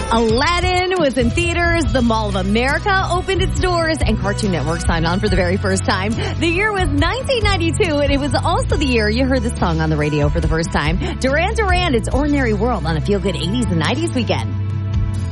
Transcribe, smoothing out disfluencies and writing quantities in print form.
Aladdin was in theaters, the Mall of America opened its doors, and Cartoon Network signed on for the very first time. The year was 1992, and it was also the year you heard this song on the radio for the first time. Duran Duran, It's Ordinary World on a feel-good 80s and 90s weekend.